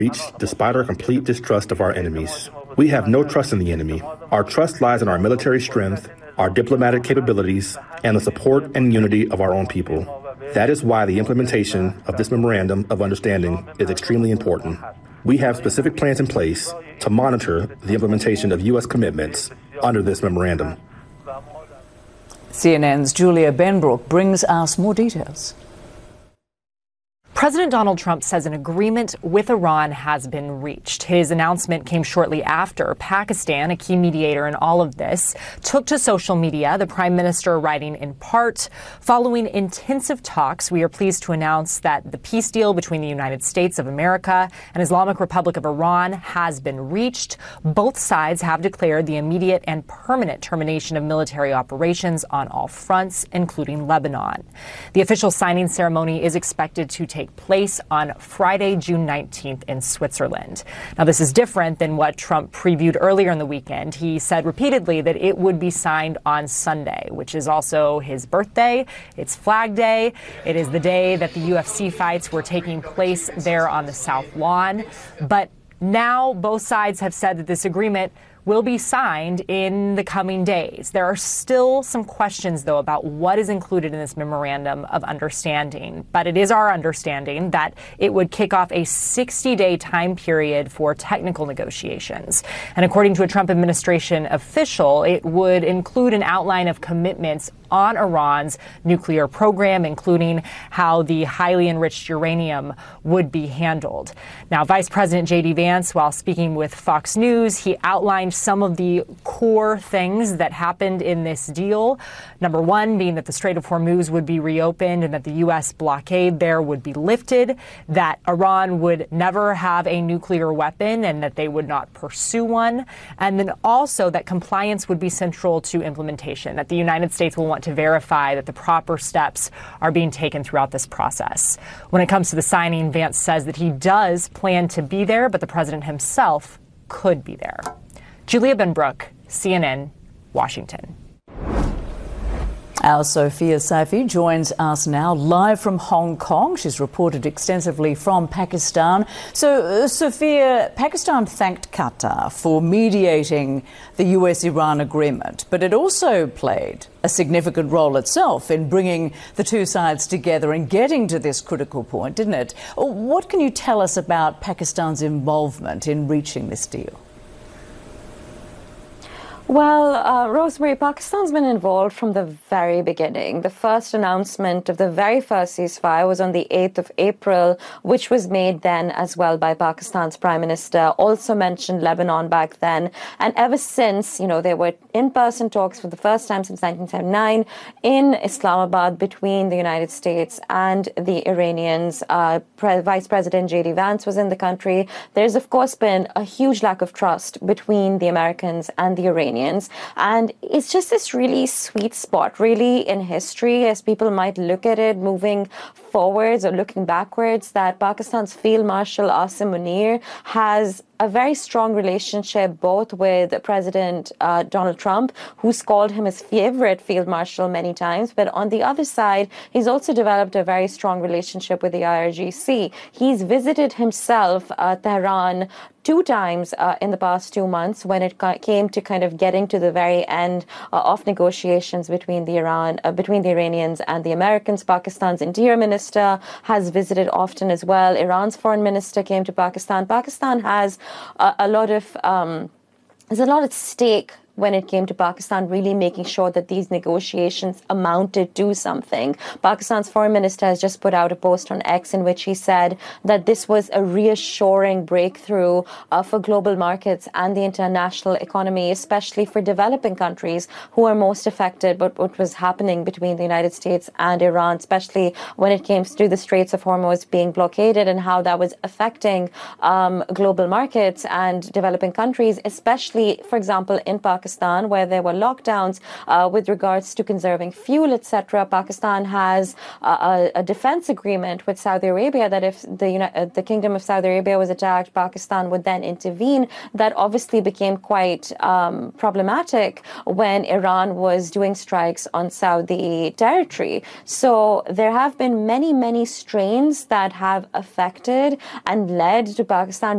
reached despite our complete distrust of our enemies. We have no trust in the enemy. Our trust lies in our military strength, our diplomatic capabilities, and the support and unity of our own people. That is why the implementation of this memorandum of understanding is extremely important. We have specific plans in place to monitor the implementation of U.S. commitments under this memorandum. CNN's Julia Benbrook brings us more details. President Donald Trump says an agreement with Iran has been reached. His announcement came shortly after Pakistan, a key mediator in all of this, took to social media, the prime minister writing in part, following intensive talks, we are pleased to announce that the peace deal between the United States of America and Islamic Republic of Iran has been reached. Both sides have declared the immediate and permanent termination of military operations on all fronts, including Lebanon. The official signing ceremony is expected to take place on Friday, June 19th in Switzerland. Now, this is different than what Trump previewed earlier in the weekend. He said repeatedly that it would be signed on Sunday, which is also his birthday. It's Flag Day. It is the day that the UFC fights were taking place there on the South Lawn. But now both sides have said that this agreement will be signed in the coming days. There are still some questions, though, about what is included in this memorandum of understanding. But it is our understanding that it would kick off a 60-day time period for technical negotiations. And according to a Trump administration official, it would include an outline of commitments on Iran's nuclear program, including how the highly enriched uranium would be handled. Now, Vice President J.D. Vance, while speaking with Fox News, he outlined some of the core things that happened in this deal. Number one being that the Strait of Hormuz would be reopened and that the U.S. blockade there would be lifted, that Iran would never have a nuclear weapon and that they would not pursue one, and then also that compliance would be central to implementation, that the United States will want to verify that the proper steps are being taken throughout this process. When it comes to the signing, Vance says that he does plan to be there, but the president himself could be there. Julia Benbrook, CNN, Washington. Our Sophia Saifi joins us now live from Hong Kong. She's reported extensively from Pakistan. So, Sophia, Pakistan thanked Qatar for mediating the US-Iran agreement, but it also played a significant role itself in bringing the two sides together and getting to this critical point, didn't it? What can you tell us about Pakistan's involvement in reaching this deal? Well, Rosemary, Pakistan's been involved from the very beginning. The first announcement of the very first ceasefire was on the 8th of April, which was made then as well by Pakistan's Prime Minister, also mentioned Lebanon back then. And ever since, there were in-person talks for the first time since 1979 in Islamabad between the United States and the Iranians. Vice President J.D. Vance was in the country. There's, of course, been a huge lack of trust between the Americans and the Iranians. And it's just this really sweet spot, really, in history, as people might look at it moving forwards or looking backwards, that Pakistan's Field Marshal Asim Munir has a very strong relationship both with President Donald Trump, who's called him his favorite field marshal many times, but on the other side, he's also developed a very strong relationship with the IRGC. He's visited himself Tehran 2 times in the past 2 months when it came to kind of getting to the very end of negotiations between the Iranians and the Americans. Pakistan's interior minister has visited often as well. Iran's foreign minister came to Pakistan. Pakistan has there's a lot at stake when it came to Pakistan really making sure that these negotiations amounted to something. Pakistan's foreign minister has just put out a post on X in which he said that this was a reassuring breakthrough for global markets and the international economy, especially for developing countries who are most affected by what was happening between the United States and Iran, especially when it came to the Straits of Hormuz being blockaded and how that was affecting global markets and developing countries, especially, for example, in Pakistan, Pakistan, where there were lockdowns with regards to conserving fuel, etc. Pakistan has a defense agreement with Saudi Arabia that if the Kingdom of Saudi Arabia was attacked, Pakistan would then intervene. That obviously became quite problematic when Iran was doing strikes on Saudi territory. So there have been many strains that have affected and led to Pakistan